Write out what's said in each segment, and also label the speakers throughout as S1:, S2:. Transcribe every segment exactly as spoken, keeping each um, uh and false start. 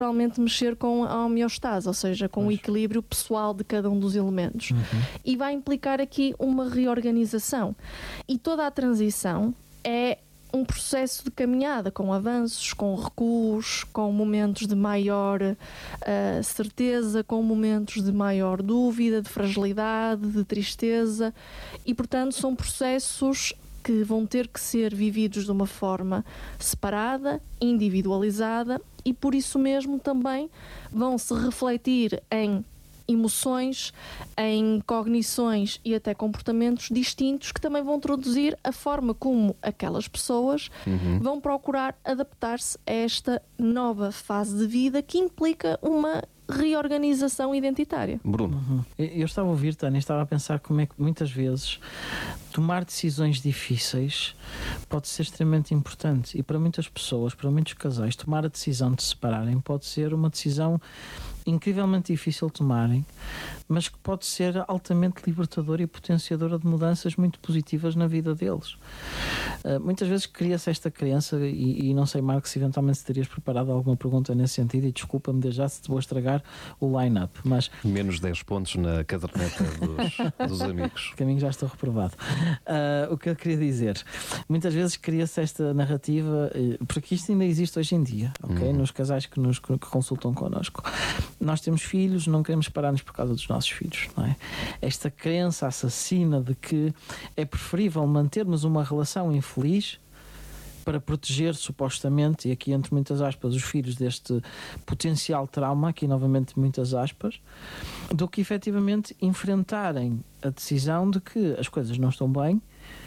S1: realmente mexer com a homeostase, ou seja, com o equilíbrio pessoal de cada um dos elementos.
S2: Uhum.
S1: E vai implicar aqui uma reorganização. E toda a transição é um processo de caminhada, com avanços, com recuos, com momentos de maior uh, certeza, com momentos de maior dúvida, de fragilidade, de tristeza, e portanto são processos que vão ter que ser vividos de uma forma separada, individualizada, e por isso mesmo também vão se refletir em emoções, em cognições e até comportamentos distintos que também vão traduzir a forma como aquelas pessoas
S3: Uhum.
S1: vão procurar adaptar-se a esta nova fase de vida que implica uma reorganização identitária.
S3: Bruno.
S2: Uhum. Eu estava a ouvir, Tânia, estava a pensar como é que muitas vezes tomar decisões difíceis pode ser extremamente importante, e para muitas pessoas, para muitos casais, tomar a decisão de se separarem pode ser uma decisão incrivelmente difícil de tomarem, mas que pode ser altamente libertadora e potenciadora de mudanças muito positivas na vida deles. Uh, muitas vezes cria-se esta crença, e, e não sei, Marco, se eventualmente se terias preparado alguma pergunta nesse sentido, e desculpa-me desde já se te vou estragar o line-up, mas...
S3: Menos dez pontos na caderneta dos, dos amigos.
S2: O caminho já estou reprovado. Uh, o que eu queria dizer, muitas vezes cria-se esta narrativa, porque isto ainda existe hoje em dia, ok?
S3: Uhum.
S2: Nos casais que nos que consultam connosco. Nós temos filhos, não queremos parar-nos por causa dos nossos filhos, não é? Esta crença assassina de que é preferível mantermos uma relação infeliz para proteger, supostamente, e aqui entre muitas aspas, os filhos deste potencial trauma, aqui novamente muitas aspas, do que efetivamente enfrentarem a decisão de que as coisas não estão bem,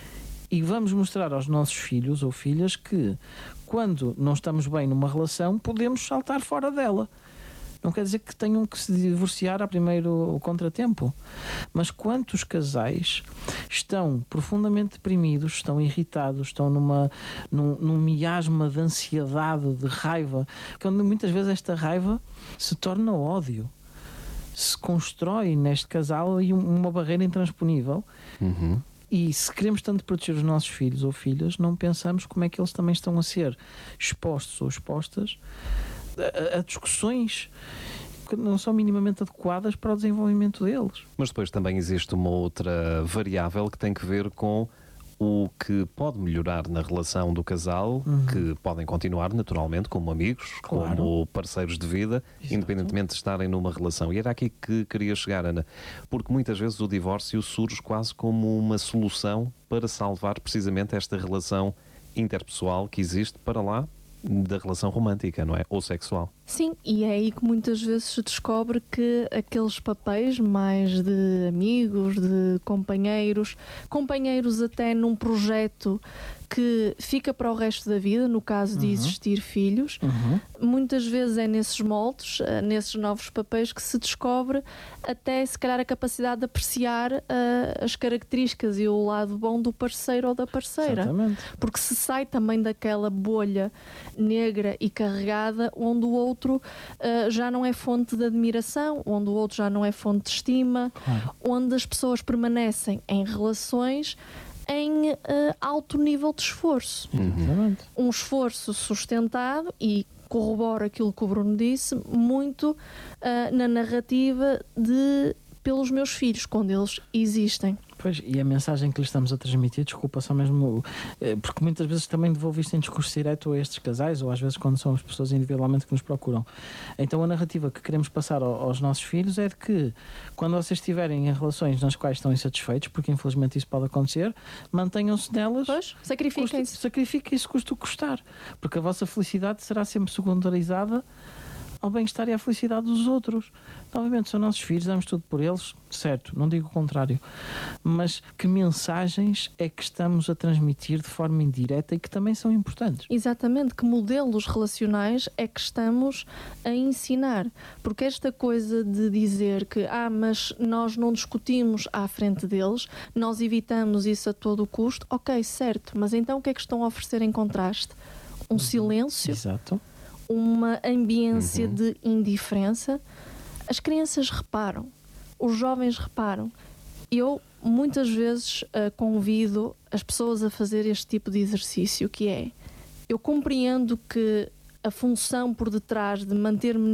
S2: e vamos mostrar aos nossos filhos ou filhas que, quando não estamos bem numa relação, podemos saltar fora dela. Não quer dizer que tenham que se divorciar a primeiro contratempo, mas quantos casais estão profundamente deprimidos, estão irritados, estão numa, num, num miasma de ansiedade, de raiva, quando muitas vezes esta raiva se torna ódio, se constrói neste casal e uma barreira intransponível.
S3: Uhum.
S2: E se queremos tanto proteger os nossos filhos ou filhas, não pensamos como é que eles também estão a ser expostos ou expostas a, a discussões que não são minimamente adequadas para o desenvolvimento deles.
S3: Mas depois também existe uma outra variável que tem que ver com o que pode melhorar na relação do casal,
S2: uhum.
S3: que podem continuar naturalmente como amigos,
S2: Claro.
S3: como parceiros de vida,
S2: Exato.
S3: independentemente de estarem numa relação. E era aqui que queria chegar, Ana, porque muitas vezes o divórcio surge quase como uma solução para salvar precisamente esta relação interpessoal que existe para lá da relação romântica, não é? Ou sexual.
S1: Sim, e é aí que muitas vezes se descobre que aqueles papéis mais de amigos, de companheiros, companheiros até num projeto que fica para o resto da vida, no caso de
S2: Uhum.
S1: existir filhos,
S2: Uhum.
S1: muitas vezes é nesses moldes, nesses novos papéis, que se descobre até se calhar a capacidade de apreciar uh, as características e o lado bom do parceiro ou da parceira.
S2: Exatamente.
S1: Porque se sai também daquela bolha negra e carregada onde o outro uh, já não é fonte de admiração, onde o outro já não é fonte de estima,
S2: Claro.
S1: onde as pessoas permanecem em relações em uh, alto nível de esforço.
S2: Exatamente.
S1: Um esforço sustentado, e corrobora aquilo que o Bruno disse, muito uh, na narrativa de pelos meus filhos, quando eles existem.
S2: Pois, e a mensagem que lhes estamos a transmitir, desculpa só mesmo, porque muitas vezes também devolvo isto em discurso direto a estes casais, ou às vezes quando são as pessoas individualmente que nos procuram. Então a narrativa que queremos passar aos nossos filhos é de que, quando vocês estiverem em relações nas quais estão insatisfeitos, porque infelizmente isso pode acontecer, mantenham-se nelas.
S1: Pois, sacrifiquem-se.
S2: Sacrifiquem-se, custa o que custar, porque a vossa felicidade será sempre secundarizada ao bem-estar e à felicidade dos outros. Novamente, são nossos filhos, damos tudo por eles, certo, não digo o contrário, mas que mensagens é que estamos a transmitir de forma indireta e que também são importantes?
S1: Exatamente, que modelos relacionais é que estamos a ensinar? Porque esta coisa de dizer que, ah, mas nós não discutimos à frente deles, nós evitamos isso a todo o custo, ok, certo, mas então o que é que estão a oferecer em contraste? Um silêncio?
S2: Exato.
S1: Uma ambiência
S3: Uhum.
S1: de indiferença. As crianças reparam, os jovens reparam. Eu muitas vezes uh, convido as pessoas a fazer este tipo de exercício, que é, eu compreendo que a função por detrás de manter-me